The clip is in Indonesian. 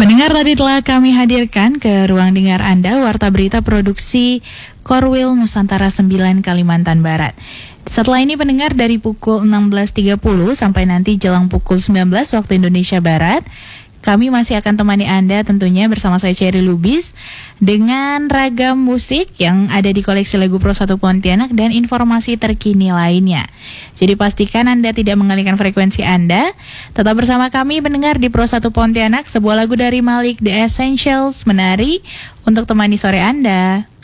Pendengar, tadi telah kami hadirkan ke ruang dengar Anda Warta Berita Produksi Korwil Nusantara 9 Kalimantan Barat. Setelah ini pendengar, dari pukul 16.30 sampai nanti jelang pukul 19 waktu Indonesia Barat, kami masih akan temani Anda tentunya bersama saya Cherry Lubis dengan ragam musik yang ada di koleksi lagu Pro 1 Pontianak dan informasi terkini lainnya. Jadi pastikan Anda tidak mengalihkan frekuensi Anda. Tetap bersama kami pendengar di Pro 1 Pontianak, sebuah lagu dari Malik The Essentials Menari untuk temani sore Anda.